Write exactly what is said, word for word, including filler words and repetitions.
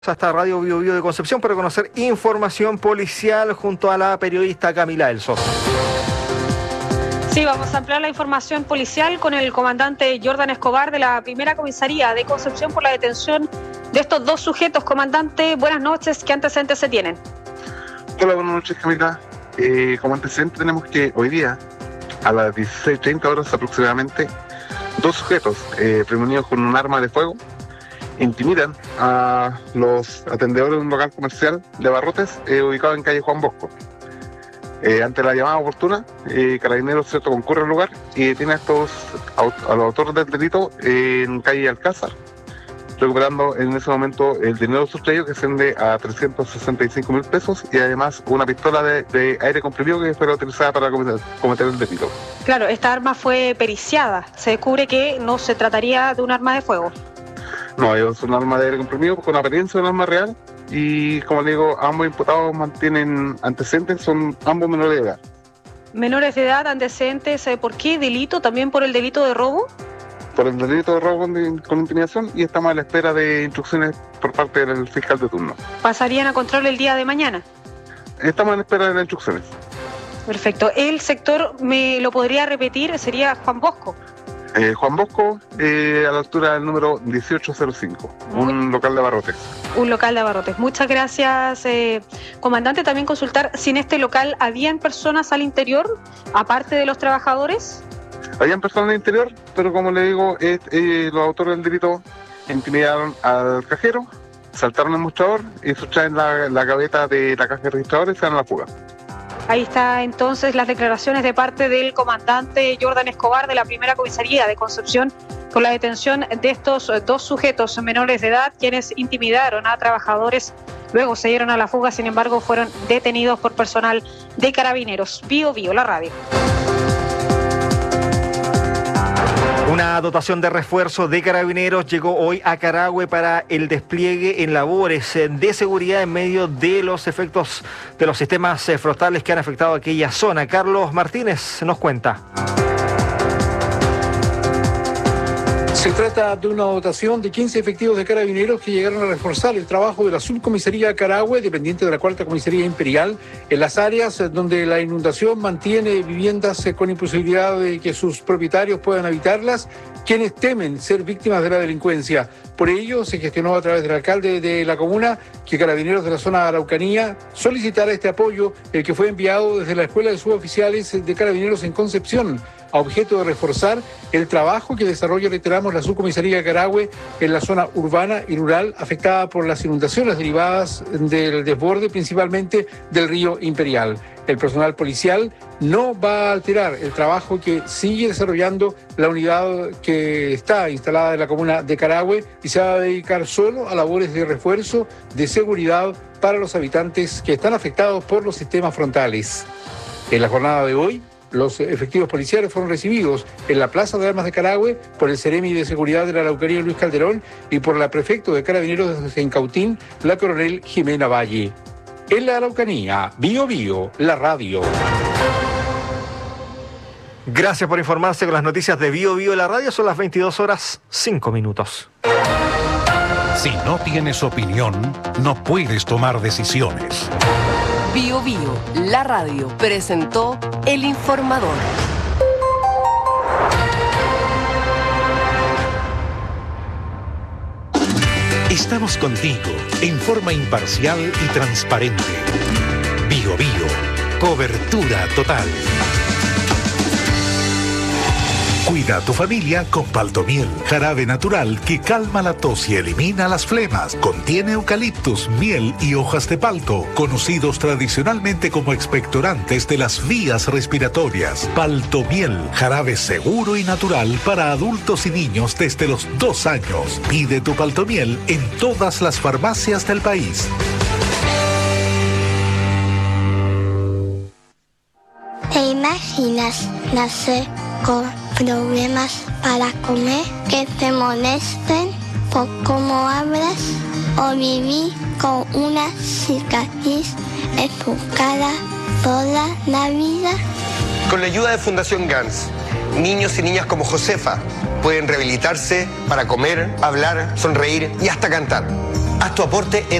Hasta Radio Bio Bio de Concepción para conocer información policial junto a la periodista Camila Elsos. Sí, vamos a ampliar la información policial con el comandante Jordan Escobar de la primera comisaría de Concepción por la detención de estos dos sujetos. Comandante, buenas noches, ¿qué antecedentes se tienen? Hola, buenas noches, Camila. Eh, como antecedente tenemos que hoy día, a las dieciséis treinta horas aproximadamente, dos sujetos eh, premonidos con un arma de fuego intimidan a los atendedores de un local comercial de abarrotes eh, ubicado en calle Juan Bosco. Eh, ante la llamada oportuna, eh, Carabineros cierto concurre al lugar y detiene a, estos, a, a los autores del delito eh, en calle Alcázar, recuperando en ese momento el dinero sustraído que asciende a trescientos sesenta y cinco mil pesos y además una pistola de, de aire comprimido que fue utilizada para cometer, cometer el delito. Claro, esta arma fue periciada. Se descubre que no se trataría de un arma de fuego. No, es un arma de aire comprimido con apariencia de un arma real y, como le digo, ambos imputados mantienen antecedentes, son ambos menores de edad. Menores de edad, antecedentes, ¿por qué delito? ¿También por el delito de robo? Por el delito de robo con, con intimidación y estamos a la espera de instrucciones por parte del fiscal de turno. ¿Pasarían a control el día de mañana? Estamos a la espera de las instrucciones. Perfecto. ¿El sector, me lo podría repetir, sería Juan Bosco? Eh, Juan Bosco, eh, a la altura del número dieciocho cero cinco, Muy... un local de abarrotes. Un local de abarrotes. Muchas gracias, eh, comandante. También consultar si en este local habían personas al interior, aparte de los trabajadores. Habían personas al interior, pero como le digo, eh, eh, los autores del delito intimidaron al cajero, saltaron el mostrador y sustraen la, la gaveta de la caja de registradores y se dan a la fuga. Ahí está entonces las declaraciones de parte del comandante Jordan Escobar de la primera comisaría de Concepción con la detención de estos dos sujetos menores de edad quienes intimidaron a trabajadores, luego se dieron a la fuga, sin embargo fueron detenidos por personal de Carabineros. Bio Bio, la radio. Una dotación de refuerzo de Carabineros llegó hoy a Carahue para el despliegue en labores de seguridad en medio de los efectos de los sistemas frontales que han afectado aquella zona. Carlos Martínez nos cuenta. Se trata de una dotación de quince efectivos de Carabineros que llegaron a reforzar el trabajo de la subcomisaría Carahue, dependiente de la cuarta comisaría imperial, en las áreas donde la inundación mantiene viviendas con imposibilidad de que sus propietarios puedan habitarlas, quienes temen ser víctimas de la delincuencia. Por ello, se gestionó a través del alcalde de la comuna que Carabineros de la zona de Araucanía solicitara este apoyo, el que fue enviado desde la Escuela de Suboficiales de Carabineros en Concepción, a objeto de reforzar el trabajo que desarrolla, reiteramos, la subcomisaría de Carahue en la zona urbana y rural afectada por las inundaciones derivadas del desborde principalmente del río Imperial. El personal policial no va a alterar el trabajo que sigue desarrollando la unidad que está instalada en la comuna de Carahue y se va a dedicar solo a labores de refuerzo de seguridad para los habitantes que están afectados por los sistemas frontales. En la jornada de hoy, los efectivos policiales fueron recibidos en la Plaza de Armas de Carahue por el Seremi de Seguridad de la Araucanía Luis Calderón y por la prefecto de Carabineros de Incautín, la coronel Jimena Valle. En la Araucanía, Bio Bio, la radio. Gracias por informarse con las noticias de Bio Bio, la radio. Son las veintidós horas, cinco minutos. Si no tienes opinión, no puedes tomar decisiones. Bio Bio, la radio, presentó El Informador. Estamos contigo en forma imparcial y transparente. Bio Bio, cobertura total. Cuida a tu familia con Paltomiel, jarabe natural que calma la tos y elimina las flemas. Contiene eucaliptus, miel y hojas de palto, conocidos tradicionalmente como expectorantes de las vías respiratorias. Paltomiel, jarabe seguro y natural para adultos y niños desde los dos años. Pide tu Paltomiel en todas las farmacias del país. ¿Te imaginas nacer con problemas para comer, que te molesten por cómo hablas o vivir con una cicatriz en tu cara toda la vida? Con la ayuda de Fundación GANS, niños y niñas como Josefa pueden rehabilitarse para comer, hablar, sonreír y hasta cantar. Haz tu aporte en